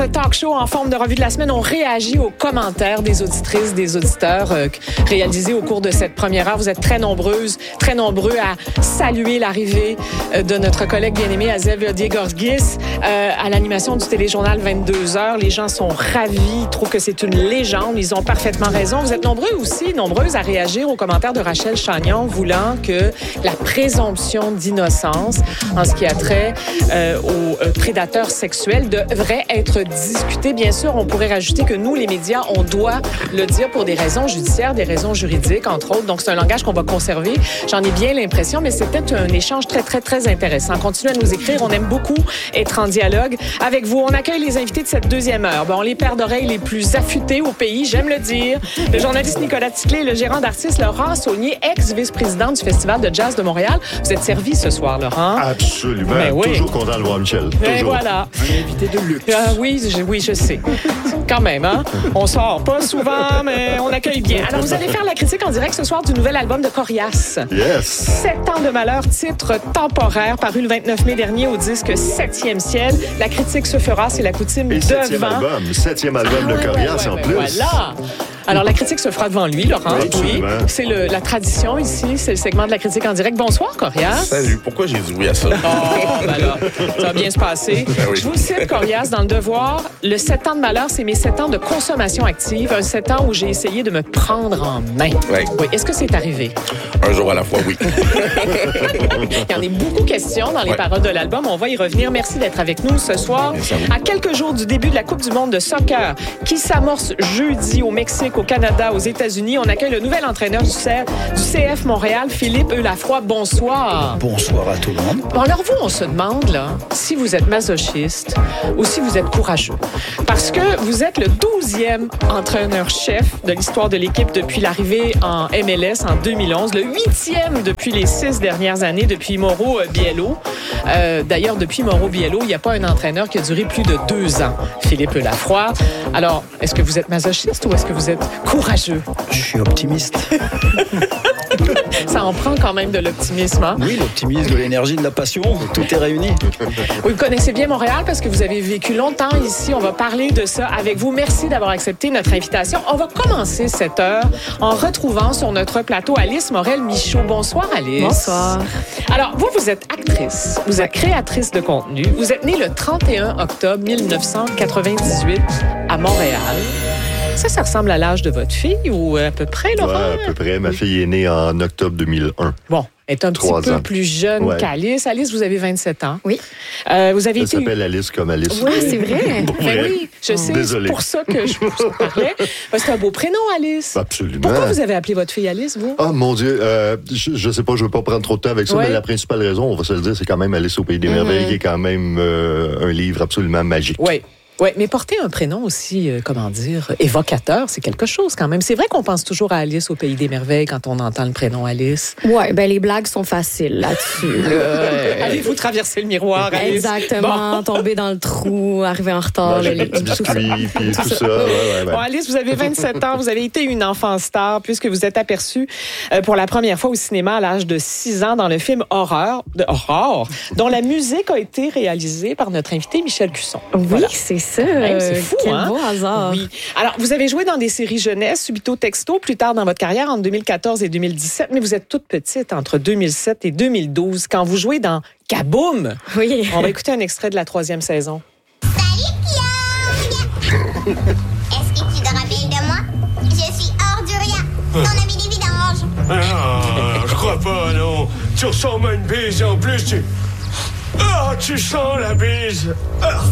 Talk show en forme de revue de la semaine. On réagit aux commentaires des auditrices, des auditeurs réalisés au cours de cette première heure. Vous êtes très nombreux à saluer l'arrivée de notre collègue bien-aimé Azev Diegorgis à l'animation du téléjournal 22h. Les gens sont ravis, ils trouvent que c'est une légende. Ils ont parfaitement raison. Vous êtes nombreuses à réagir aux commentaires de Rachel Chagnon, voulant que la présomption d'innocence en ce qui a trait aux prédateurs sexuels devrait être discuté. Bien sûr, on pourrait rajouter que nous, les médias, on doit le dire pour des raisons judiciaires, des raisons juridiques, entre autres. Donc, c'est un langage qu'on va conserver. J'en ai bien l'impression, mais c'était un échange très, très, très intéressant. Continuez à nous écrire. On aime beaucoup être en dialogue avec vous. On accueille les invités de cette deuxième heure. Bon, les paires d'oreilles les plus affûtés au pays, j'aime le dire. Le journaliste Nicolas Ticlé, le gérant d'artistes Laurent Saunier, ex-vice-président du Festival de jazz de Montréal. Vous êtes servi ce soir, Laurent? Absolument. Ben oui. Toujours content de voir Michel. Et voilà. Un invité de luxe. Oui, je sais. Quand même, hein? On sort pas souvent, mais on accueille bien. Alors, vous allez faire la critique en direct ce soir du nouvel album de Corias. Yes. 7 ans de malheur, titre temporaire, paru le 29 mai dernier au disque 7e ciel. La critique se fera, c'est la coutume, Et devant. septième album de Corias en plus. Voilà. Alors, la critique se fera devant lui, Laurent. Oui, c'est la tradition ici. C'est le segment de la critique en direct. Bonsoir, Corias. Salut. Pourquoi j'ai dit oui à ça? Oh, ben là, ça va bien se passer. Ben oui. Je vous cite, Corias, dans Le Devoir. Le 7 ans de malheur, c'est mes 7 ans de consommation active. Un 7 ans où j'ai essayé de me prendre en main. Oui. Est-ce que c'est arrivé? Un jour à la fois, oui. Il y en a beaucoup questions dans les paroles de l'album. On va y revenir. Merci d'être avec nous ce soir. À quelques jours du début de la Coupe du monde de soccer qui s'amorce jeudi au Mexique, au Canada, aux États-Unis, on accueille le nouvel entraîneur du CF Montréal, Philippe Eulafroy. Bonsoir. Bonsoir à tout le monde. Bon, alors vous, on se demande là, si vous êtes masochiste ou si vous êtes courageux. Parce que vous êtes le 12e entraîneur-chef de l'histoire de l'équipe depuis l'arrivée en MLS en 2011, le 8e depuis les 6 dernières années, depuis Mauro Biello. D'ailleurs, depuis Mauro Biello, il n'y a pas un entraîneur qui a duré plus de 2 ans, Philippe Eulafroy. Alors, est-ce que vous êtes masochiste ou est-ce que vous êtes courageux? Je suis optimiste. Ça en prend quand même de l'optimisme, hein? Oui, l'optimisme, de l'énergie, de la passion, tout est réuni. Vous connaissez bien Montréal parce que vous avez vécu longtemps ici. On va parler de ça avec vous. Merci d'avoir accepté notre invitation. On va commencer cette heure en retrouvant sur notre plateau Alice Morel-Michaud. Bonsoir, Alice. Bonsoir. Alors, vous êtes actrice, vous êtes créatrice de contenu. Vous êtes née le 31 octobre 1998 à Montréal. Ça ressemble à l'âge de votre fille ou à peu près, Laurent? Ouais, à peu près. Ma fille est née en octobre 2001. Bon, elle est un petit peu plus jeune qu'Alice. Alice, vous avez 27 ans. Oui. Vous avez Elle s'appelle Alice comme Alice. Oui, c'est vrai. Oui, je sais. Désolé. C'est pour ça que je vous en parlais. C'est un beau prénom, Alice. Absolument. Pourquoi vous avez appelé votre fille Alice, vous? Oh mon Dieu, je sais pas, je veux pas prendre trop de temps avec ça, mais la principale raison, on va se le dire, c'est quand même Alice au Pays des Merveilles, qui est quand même un livre absolument magique. Oui, mais porter un prénom aussi, évocateur, c'est quelque chose quand même. C'est vrai qu'on pense toujours à Alice au Pays des Merveilles quand on entend le prénom Alice. Oui, les blagues sont faciles là-dessus. Allez-vous traverser le miroir, Alice? Exactement, tomber dans le trou, arriver en retard. Manger des petits biscuits, puis tout ça. Ouais. Bon, Alice, vous avez 27 ans, vous avez été une enfant star puisque vous êtes aperçue pour la première fois au cinéma à l'âge de 6 ans dans le film Horreur, dont la musique a été réalisée par notre invité Michel Cusson. Oui, Voilà. c'est ça. C'est fou, Quel hein? beau hasard. Oui. Alors, vous avez joué dans des séries jeunesse, Subito Texto, plus tard dans votre carrière, entre 2014 et 2017, mais vous êtes toute petite entre 2007 et 2012 quand vous jouez dans Kaboom. Oui. On va écouter un extrait de la 3e saison. Salut, Pyong! Est-ce que tu te rappelles de moi? Je suis Orduria, ton ami des vidanges. Ah, je crois pas, non. Tu ressembles à une bise en plus, tu... Ah, tu sens la bise. Ah.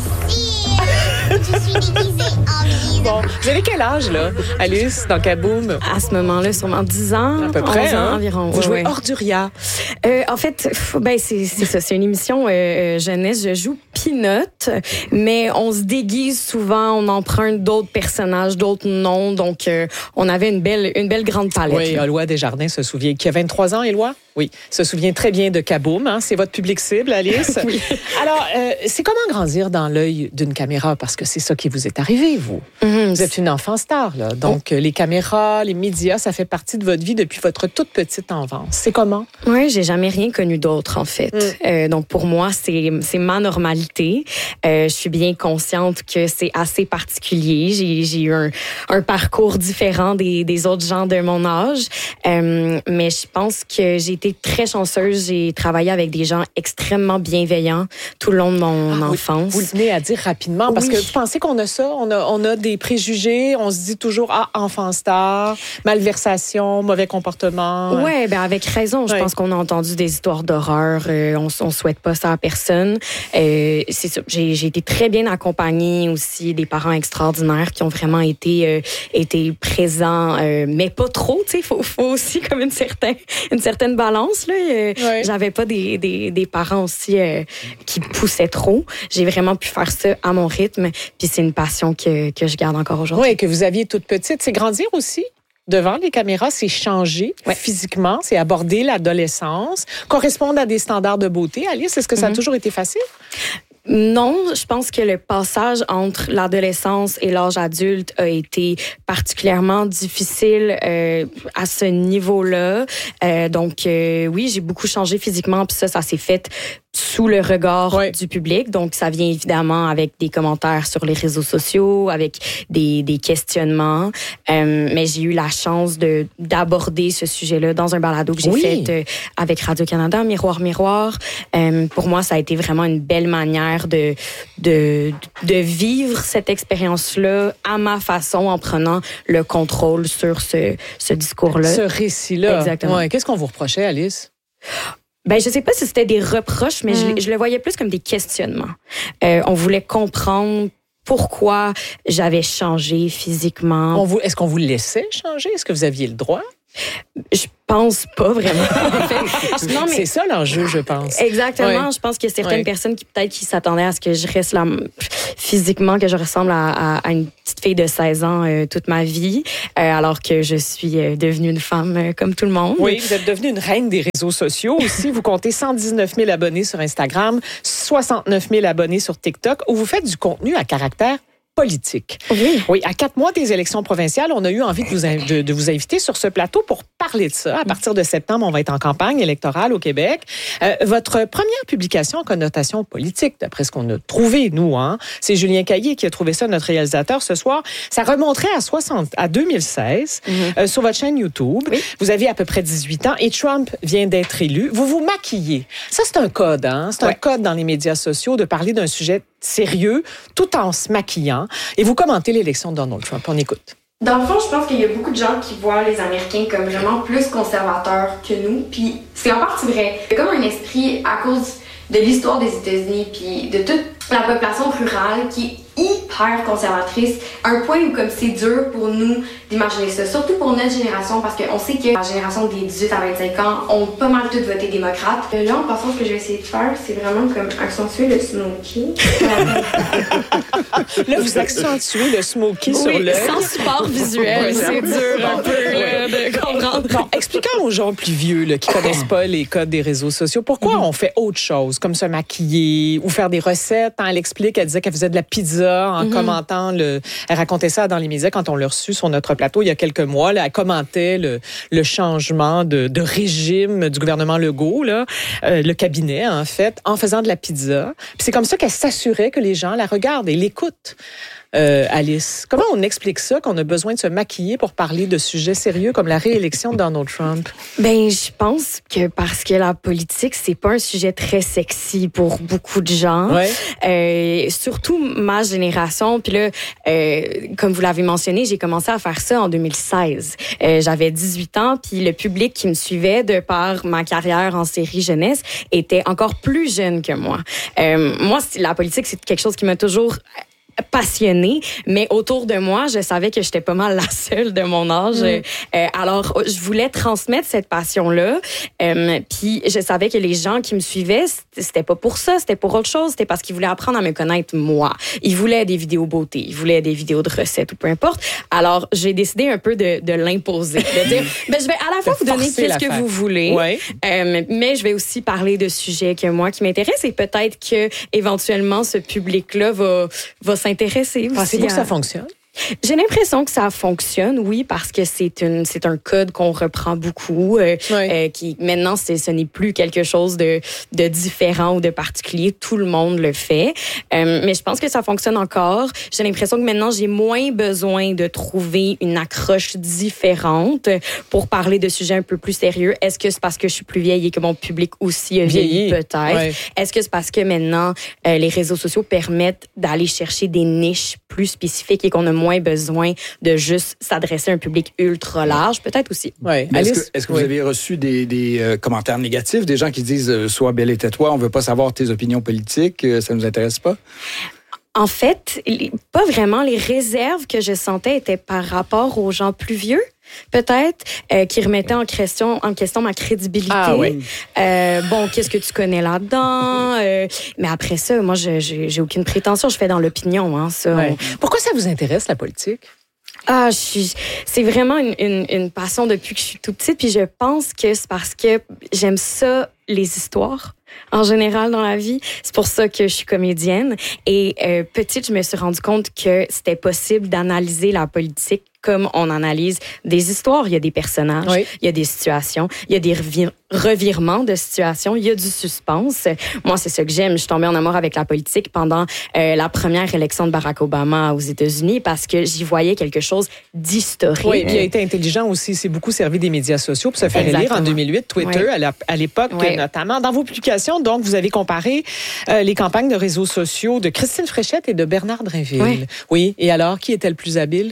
C'est sûr, je suis déguisée en bise. Bon, vous avez quel âge, là, Alice, dans Kaboom? À ce moment-là, sûrement 10 ans. À peu près, 11 ans hein? environ. Vous jouez ouais. Orduria. En fait, c'est ça. C'est une émission jeunesse. Je joue Peanut, mais on se déguise souvent. On emprunte d'autres personnages, d'autres noms. Donc, on avait une belle grande palette. Oui, Éloi Desjardins se souvient. Qui a 23 ans, Éloi? Oui, se souvient très bien de Kaboom. Hein? C'est votre public cible, Alice. Oui. Alors, c'est comment grandir dans l'œil d'une caméra? Parce que c'est ça qui vous est arrivé, vous. Vous êtes une enfant star, là. Donc, les caméras, les médias, ça fait partie de votre vie depuis votre toute petite enfance. C'est comment? Oui, j'ai jamais rien connu d'autre, en fait. Donc, pour moi, c'est ma normalité. Je suis bien consciente que c'est assez particulier. J'ai eu un parcours différent des autres gens de mon âge. Mais je pense que j'ai été très chanceuse. J'ai travaillé avec des gens extrêmement bienveillants tout le long de mon enfance. Vous le tenez à dire rapidement, parce que vous pensez qu'on a ça? On a des préjugés, on se dit toujours, enfant star, malversation, mauvais comportement. Oui, ben avec raison. Je pense qu'on a entendu des histoires d'horreur. On souhaite pas ça à personne. C'est ça. J'ai été très bien accompagnée aussi, des parents extraordinaires qui ont vraiment été présents, mais pas trop, tu sais. Faut aussi comme une certaine balance, là. J'avais pas des parents aussi qui poussaient trop. J'ai vraiment pu faire ça à mon rythme, puis c'est une passion que je garde encore aujourd'hui. Oui, que vous aviez toute petite. C'est grandir aussi devant les caméras, c'est changer physiquement, c'est aborder l'adolescence, correspondre à des standards de beauté. Alice, est-ce que ça a toujours été facile? Non, je pense que le passage entre l'adolescence et l'âge adulte a été particulièrement difficile à ce niveau-là. Donc, oui, j'ai beaucoup changé physiquement, puis ça s'est fait sous le regard du public. Donc, ça vient évidemment avec des commentaires sur les réseaux sociaux, avec des questionnements. Mais j'ai eu la chance d'aborder ce sujet-là dans un balado que j'ai fait avec Radio-Canada, Miroir, Miroir. Pour moi, ça a été vraiment une belle manière de vivre cette expérience-là à ma façon, en prenant le contrôle sur ce discours-là. Ce récit-là. Exactement. Ouais. Qu'est-ce qu'on vous reprochait, Alice? Ben, je sais pas si c'était des reproches, mais je le voyais plus comme des questionnements. On voulait comprendre pourquoi j'avais changé physiquement. Est-ce qu'on vous laissait changer? Est-ce que vous aviez le droit? Je pense pas vraiment. En fait. Non, mais c'est ça l'enjeu, je pense. Exactement. Je pense qu'il y a certaines personnes qui s'attendaient à ce que je reste là physiquement, que je ressemble à une petite fille de 16 ans toute ma vie, alors que je suis devenue une femme comme tout le monde. Oui, vous êtes devenue une reine des réseaux sociaux aussi. Vous comptez 119 000 abonnés sur Instagram, 69 000 abonnés sur TikTok, où vous faites du contenu à caractère politique. Oui, à 4 mois des élections provinciales, on a eu envie de vous inviter sur ce plateau pour parler de ça. À partir de septembre, on va être en campagne électorale au Québec. Votre première publication en connotation politique, d'après ce qu'on a trouvé, nous, c'est Julien Caillé qui a trouvé ça, notre réalisateur, ce soir. Ça remonterait à 2016 sur votre chaîne YouTube. Oui. Vous aviez à peu près 18 ans et Trump vient d'être élu. Vous vous maquillez. Ça, c'est un code, C'est un code dans les médias sociaux de parler d'un sujet sérieux tout en se maquillant. Et vous commentez l'élection de Donald Trump. On écoute. Dans le fond, je pense qu'il y a beaucoup de gens qui voient les Américains comme vraiment plus conservateurs que nous. Puis c'est en partie vrai. Il y a comme un esprit à cause de l'histoire des États-Unis puis de toute la population rurale qui est hyper conservatrice, un point où comme c'est dur pour nous d'imaginer ça, surtout pour notre génération, parce qu'on sait que la génération des 18 à 25 ans ont pas mal toutes voté démocrate. Là, en passant, ce que je vais essayer de faire, c'est vraiment comme accentuer le smoky. Là, vous accentuez le smoky sur l'œil. Sans support visuel, c'est dur un peu de comprendre. Bon, expliquons aux gens plus vieux là, qui connaissent pas les codes des réseaux sociaux, pourquoi on fait autre chose, comme se maquiller ou faire des recettes. Elle explique, elle disait qu'elle faisait de la pizza en commentant elle racontait ça dans les médias quand on l'a reçue sur notre plateau il y a quelques mois. Là, elle commentait le changement de régime du gouvernement Legault, le cabinet, en fait, en faisant de la pizza. Puis c'est comme ça qu'elle s'assurait que les gens la regardent et l'écoutent. Alice, comment on explique ça, qu'on a besoin de se maquiller pour parler de sujets sérieux comme la réélection de Donald Trump? Ben, je pense que parce que la politique, c'est pas un sujet très sexy pour beaucoup de gens. Surtout ma génération. Puis là, comme vous l'avez mentionné, j'ai commencé à faire ça en 2016. J'avais 18 ans, puis le public qui me suivait de par ma carrière en série jeunesse était encore plus jeune que moi. Moi, la politique, c'est quelque chose qui m'a toujours passionnée, mais autour de moi, je savais que j'étais pas mal la seule de mon âge. Alors, je voulais transmettre cette passion-là. Puis, je savais que les gens qui me suivaient, c'était pas pour ça, c'était pour autre chose. C'était parce qu'ils voulaient apprendre à me connaître moi. Ils voulaient des vidéos beauté, ils voulaient des vidéos de recettes ou peu importe. Alors, j'ai décidé un peu de l'imposer, de dire, ben, je vais à la fois vous donner qu'est-ce que vous voulez, mais je vais aussi parler de sujets que moi qui m'intéressent et peut-être que éventuellement ce public-là va s'intéresser aussi. Pensez-vous que ça fonctionne? J'ai l'impression que ça fonctionne, oui, parce que c'est un code qu'on reprend beaucoup, qui maintenant ce n'est plus quelque chose de différent ou de particulier. Tout le monde le fait, mais je pense que ça fonctionne encore. J'ai l'impression que maintenant j'ai moins besoin de trouver une accroche différente pour parler de sujets un peu plus sérieux. Est-ce que c'est parce que je suis plus vieille et que mon public aussi a vieilli peut-être? Ouais. Est-ce que c'est parce que maintenant les réseaux sociaux permettent d'aller chercher des niches plus spécifiques et qu'on a moins besoin de juste s'adresser à un public ultra large, peut-être aussi. Ouais. Est-ce que vous avez reçu des commentaires négatifs, des gens qui disent « Sois belle et tais-toi, on veut pas savoir tes opinions politiques, ça nous intéresse pas ». En fait, pas vraiment. Les réserves que je sentais étaient par rapport aux gens plus vieux, peut-être, qui remettaient en question ma crédibilité. Ah oui. Bon, qu'est-ce que tu connais là-dedans? Mais après ça, moi, j'ai aucune prétention. Je fais dans l'opinion. Hein, ça. Ouais. Pourquoi ça vous intéresse, la politique? C'est vraiment une passion depuis que je suis toute petite. Puis je pense que c'est parce que j'aime ça, les histoires. En général dans la vie. C'est pour ça que je suis comédienne. Et petite, je me suis rendu compte que c'était possible d'analyser la politique comme on analyse des histoires. Il y a des personnages, il y a des situations, il y a des revirements de situations, il y a du suspense. Moi, c'est ça que j'aime. Je suis tombée en amour avec la politique pendant la première élection de Barack Obama aux États-Unis parce que j'y voyais quelque chose d'historique. Oui, puis il a été intelligent aussi. Il s'est beaucoup servi des médias sociaux pour se faire élire en 2008, Twitter, à l'époque, notamment. Dans vos publications, donc, vous avez comparé les campagnes de réseaux sociaux de Christine Fréchette et de Bernard Drinville. Oui. Et alors, qui était le plus habile?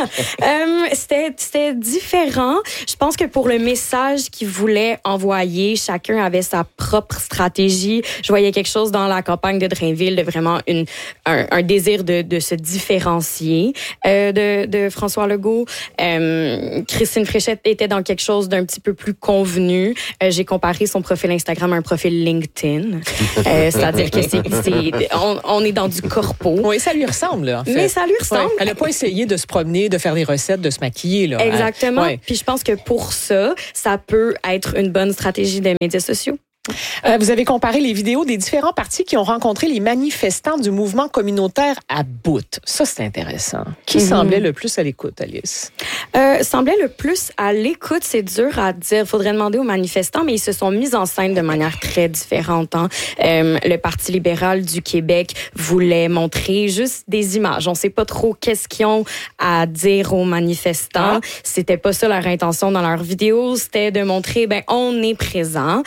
C'était différent. Je pense que pour le message qu'ils voulaient envoyer, chacun avait sa propre stratégie. Je voyais quelque chose dans la campagne de Drainville, de vraiment un désir de se différencier de François Legault. Christine Fréchette était dans quelque chose d'un petit peu plus convenu. J'ai comparé son profil Instagram à un profil LinkedIn. C'est-à-dire que on est dans du corpo. Oui, ça lui ressemble, là, en fait. Mais ça lui ressemble. Ouais. Elle n'a pas essayé de se promener, de faire des recettes, de se maquiller, là. Exactement. Puis je pense que pour ça peut être une bonne stratégie des médias sociaux. Vous avez comparé les vidéos des différents partis qui ont rencontré les manifestants du mouvement communautaire à bout. Ça, c'est intéressant. Qui semblait le plus à l'écoute, Alice? Semblait le plus à l'écoute, c'est dur à dire. Il faudrait demander aux manifestants, mais ils se sont mis en scène de manière très différente. Hein. Le Parti libéral du Québec voulait montrer juste des images. On ne sait pas trop qu'est-ce qu'ils ont à dire aux manifestants. C'était pas ça leur intention dans leur vidéo. C'était de montrer, on est présent.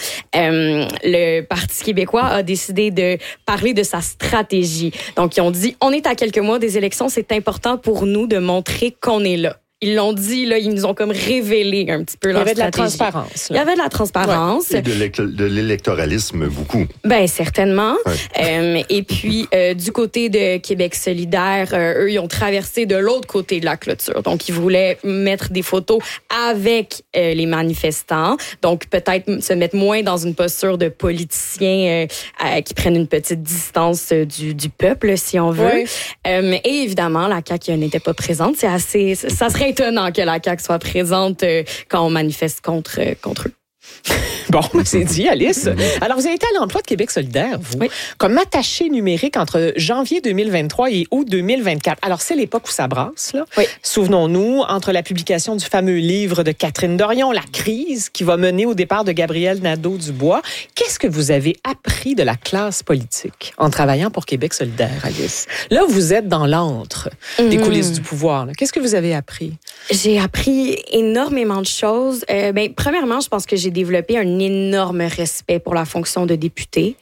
Le Parti québécois a décidé de parler de sa stratégie. Donc, ils ont dit, on est à quelques mois des élections, c'est important pour nous de montrer qu'on est là. Ils l'ont dit, là, ils nous ont comme révélé un petit peu leur stratégie. Il y avait de la transparence. Il y avait de la transparence. Et de l'électoralisme, beaucoup. Ben certainement. Et puis, du côté de Québec solidaire, eux, ils ont traversé de l'autre côté de la clôture. Donc, ils voulaient mettre des photos avec les manifestants. Donc, peut-être se mettre moins dans une posture de politiciens qui prennent une petite distance du peuple, si on veut. Et évidemment, la CAQ n'était pas présente. Ça serait étonnant que la CAQ soit présente quand on manifeste contre eux. Bon, c'est dit, Alice. Alors, vous avez été à l'emploi de Québec solidaire, vous, comme attaché numérique entre janvier 2023 et août 2024. Alors, c'est l'époque où ça brasse, là. Oui. Souvenons-nous, entre la publication du fameux livre de Catherine Dorion, La crise, qui va mener au départ de Gabriel Nadeau-Dubois. Qu'est-ce que vous avez appris de la classe politique en travaillant pour Québec solidaire, Alice? Là, vous êtes dans l'antre des coulisses du pouvoir. Là. Qu'est-ce que vous avez appris? J'ai appris énormément de choses. Premièrement, je pense que j'ai développé un énorme respect pour la fonction de député.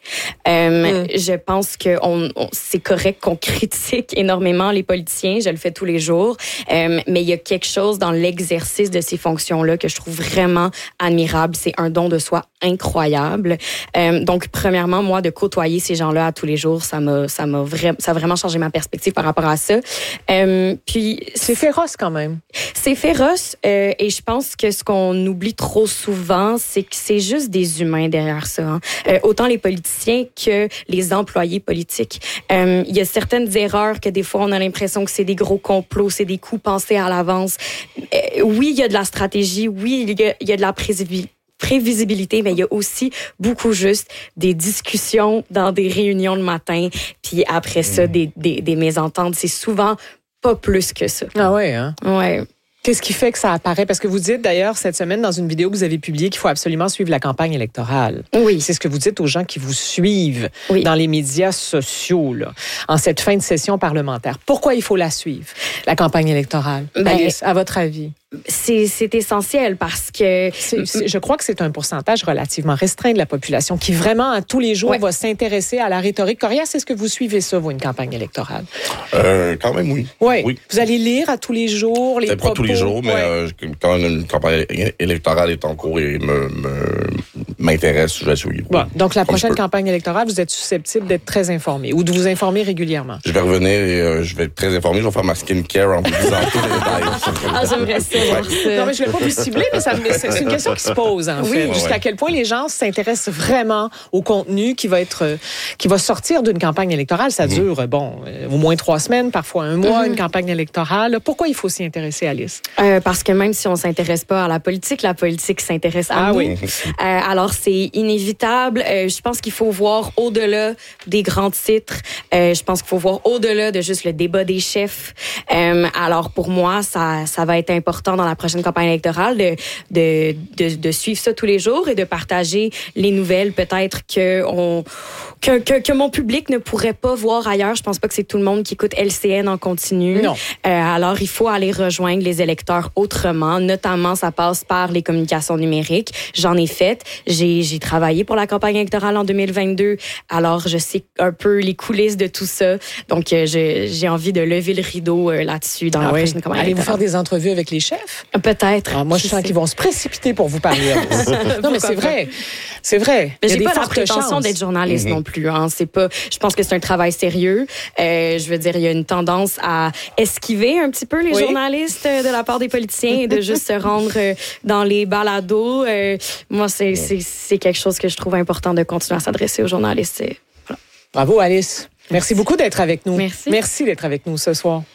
Je pense que c'est correct qu'on critique énormément les politiciens. Je le fais tous les jours. Mais il y a quelque chose dans l'exercice de ces fonctions-là que je trouve vraiment admirable. C'est un don de soi incroyable. Donc, premièrement, moi, de côtoyer ces gens-là à tous les jours, ça a vraiment changé ma perspective par rapport à ça. Puis c'est féroce quand même. C'est féroce et je pense que ce qu'on oublie trop souvent, c'est que c'est juste des humains derrière ça. Hein. Autant les politiciens que les employés politiques. Il y a certaines erreurs que des fois on a l'impression que c'est des gros complots, c'est des coups pensés à l'avance. Oui, il y a de la stratégie, oui, il y a de la prévisibilité, mais il y a aussi beaucoup juste des discussions dans des réunions le matin, puis après ça, des mésententes. C'est souvent pas plus que ça. Ah ouais, hein? Ouais. Qu'est-ce qui fait que ça apparaît? Parce que vous dites d'ailleurs cette semaine dans une vidéo que vous avez publiée qu'il faut absolument suivre la campagne électorale. Oui. C'est ce que vous dites aux gens qui vous suivent oui. dans les médias sociaux, là, en cette fin de session parlementaire. Pourquoi il faut la suivre, la campagne électorale? Alice, à votre avis? C'est essentiel parce que... Je crois que c'est un pourcentage relativement restreint de la population qui vraiment, à tous les jours, va s'intéresser à la rhétorique. Corias, est-ce que vous suivez ça, vous, une campagne électorale? Quand même, oui. Oui. Vous allez lire à tous les jours les propos? Pas tous les jours, mais quand une campagne électorale est en cours et m'intéresse, je vais suivre. Bon, donc, la prochaine campagne électorale, vous êtes susceptible d'être très informé ou de vous informer régulièrement? Je vais revenir et je vais être très informé. Je vais faire ma skincare en vous disant tous les détails. Ah, j'aimerais ça. Non, mais je ne vais pas vous cibler, mais c'est une question qui se pose, en fait. Jusqu'à quel point les gens s'intéressent vraiment au contenu qui va sortir d'une campagne électorale. Ça dure, au moins 3 semaines, parfois 1 mois, une campagne électorale. Pourquoi il faut s'y intéresser, Alice? Parce que même si on ne s'intéresse pas à la politique s'intéresse à nous. Oui. Alors, c'est inévitable. Je pense qu'il faut voir au-delà des grands titres. Je pense qu'il faut voir au-delà de juste le débat des chefs. Alors, pour moi, ça va être important dans la prochaine campagne électorale de suivre ça tous les jours et de partager les nouvelles peut-être que mon public ne pourrait pas voir ailleurs. Je pense pas que c'est tout le monde qui écoute LCN en continu. Non. Alors, il faut aller rejoindre les électeurs autrement. Notamment, ça passe par les communications numériques. J'en ai fait. J'ai travaillé pour la campagne électorale en 2022. Alors, je sais un peu les coulisses de tout ça. Donc, j'ai envie de lever le rideau là-dessus dans la prochaine campagne électorale. Allez-vous faire des entrevues avec les chefs? Peut-être. Moi, je sens qu'ils vont se précipiter pour vous parler. Non, mais c'est vrai. C'est vrai. Mais j'ai pas la prétention d'être journaliste non plus. Hein. C'est pas. Je pense que c'est un travail sérieux. Je veux dire, il y a une tendance à esquiver un petit peu les journalistes de la part des politiciens et de juste se rendre dans les balados. Moi, c'est quelque chose que je trouve important de continuer à s'adresser aux journalistes. Voilà. Bravo, Alice. Merci beaucoup d'être avec nous. Merci. Merci d'être avec nous ce soir.